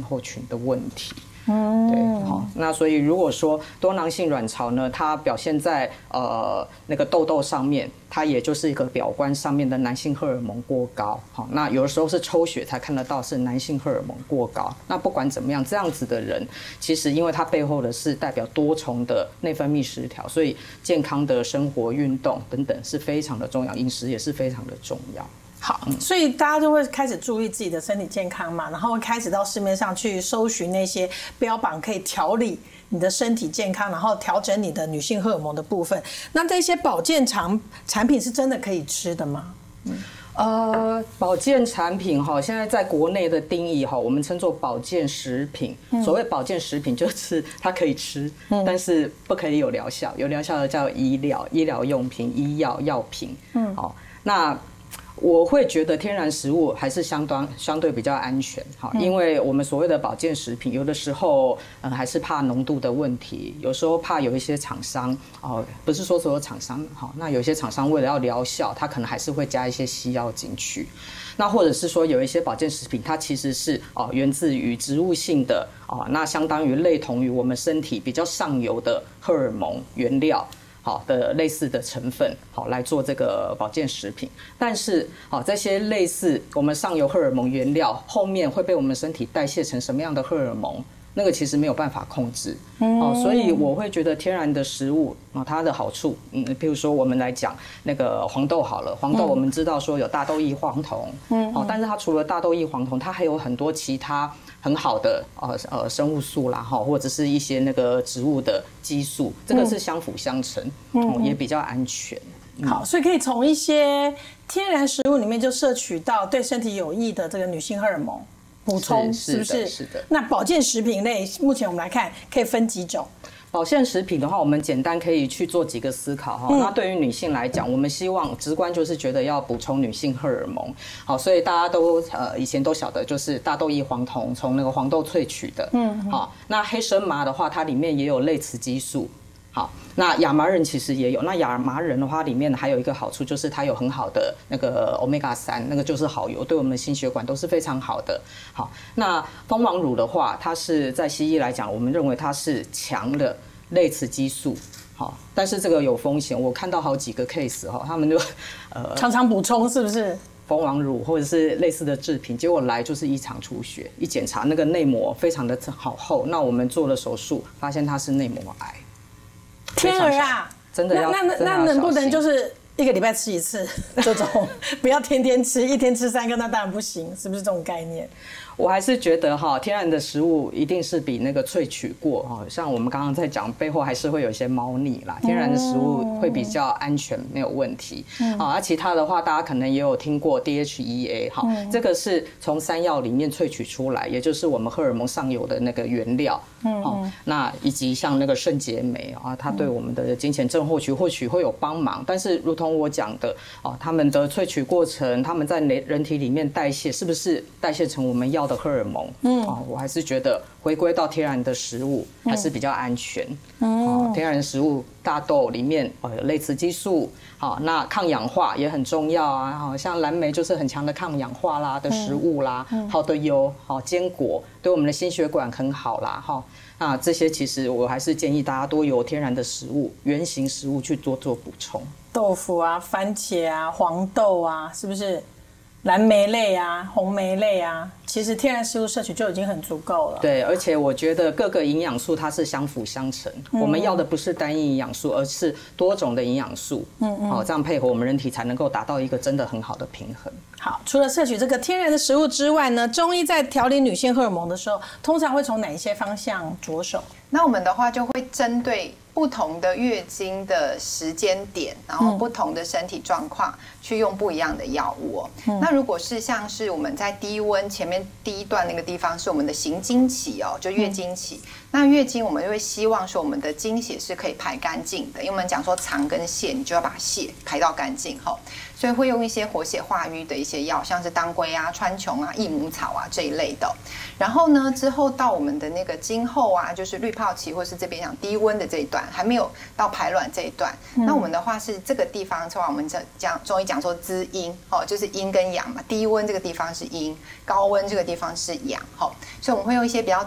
候群的问题。对，好，那所以如果说多囊性卵巢呢，它表现在那个痘痘上面，它也就是一个表观上面的男性荷尔蒙过高。好，那有的时候是抽血才看得到是男性荷尔蒙过高。那不管怎么样，这样子的人，其实因为它背后的是代表多重的内分泌失调，所以健康的生活、运动等等是非常的重要，饮食也是非常的重要。 好，所以大家就会开始注意自己的身体健康嘛，然后会开始到市面上去搜寻那些标榜可以调理你的身体健康，然后调整你的女性荷尔蒙的部分。那这些保健产品是真的可以吃的吗？ 保健产品哈，现在在国内的定义哈，我们称作保健食品。所谓保健食品，就是它可以吃，但是不可以有疗效。有疗效的叫医疗用品、医药药品。好，那我会觉得天然食物还是相对比较安全，好，因为我们所谓的保健食品，有的时候还是怕浓度的问题，有时候怕有一些厂商不是说所有厂商好，那有些厂商为了要疗效，它可能还是会加一些西药进去，那或者是说有一些保健食品，它其实是源自于植物性的那相当于类同于我们身体比较上游的荷尔蒙原料。好的类似的成分，好来做这个保健食品，但是这些类似我们上游荷尔蒙原料，后面会被我们身体代谢成什么样的荷尔蒙？那个其实没有办法控制，所以我会觉得天然的食物它的好处，比如说我们来讲那个黄豆好了，黄豆我们知道说有大豆异黄酮，但是它除了大豆异黄酮，它还有很多其他很好的生物素啦，或者是一些那个植物的激素，这个是相辅相成，也比较安全。 好，所以可以从一些天然食物里面就摄取到对身体有益的这个女性荷尔蒙。补充是不是？ 是的。 那保健食品类，目前我们来看可以分几种？ 保健食品的话，我们简单可以去做几个思考哈。那对于女性来讲，我们希望直观就是觉得要补充女性荷尔蒙。好，所以大家都以前都晓得，就是大豆异黄酮从那个黄豆萃取的。好，那黑神麻的话，它里面也有类雌激素。好，那亚麻仁其实也有。那亚麻仁的话，里面还有一个好处就是它有很好的那个 omega-3，那个就是好油，对我们的心血管都是非常好的。好，那蜂王乳的话，它是在西医来讲，我们认为它是强的类雌激素。好，但是这个有风险，我看到好几个 case 哈，他们就常常补充是不是？ 蜂王乳或者是类似的制品，结果来就是异常出血，一检查那个内膜非常的好厚，那我们做了手术，发现它是内膜癌。 天儿啊， 真的要那能不能就是1个礼拜吃一次这种，不要天天吃，1天吃3个，那当然不行，是不是这种概念？ 我还是觉得天然的食物一定是比那个萃取过像我们刚刚在讲，背后还是会有一些猫腻啦。天然的食物会比较安全，没有问题。其他的话，大家可能也有听过 DHEA 这个是从山药里面萃取出来，也就是我们荷尔蒙上游的那个原料。那以及像那个肾结酶它对我们的经前症候群或许会有帮忙，但是如同我讲的他们的萃取过程，他们在人体里面代谢，是不是代谢成我们要的荷尔蒙？我还是觉得回归到天然的食物还是比较安全。天然食物大豆里面有类雌激素，那抗氧化也很重要啊。像蓝莓就是很强的抗氧化啦的食物啦，好的油，坚果对我们的心血管很好啦。那这些其实我还是建议大家多由天然的食物、原型食物去多做补充。 豆腐啊、番茄啊、黄豆啊，是不是？蓝莓类啊、红莓类啊，其实天然食物摄取就已经很足够了。 对，而且我觉得各个营养素它是相辅相成，我们要的不是单一营养素，而是多种的营养素。这样配合我们人体才能够达到一个真的很好的平衡。 好，除了摄取这个天然的食物之外呢，中医在调理女性荷尔蒙的时候，通常会从哪一些方向着手？ 那我们的话就会针对不同的月经的时间点，然后不同的身体状况去用不一样的药物那如果是像是我们在低温前面第一段那个地方是我们的行经期就月经期。那月经我们就会希望说我们的经血是可以排干净的，因为我们讲说藏跟泄，你就要把血排到干净所所以会用一些活血化瘀的一些药，像是当归啊、川穹啊、益母草啊这一类的。然后呢，之后到我们的那个今后啊，就是滤泡期，或是这边讲低温的这一段，还没有到排卵这一段。那我们的话是这个地方，我们讲中医讲说滋阴哦，就是阴跟阳嘛。低温这个地方是阴，高温这个地方是阳，所以我们会用一些比较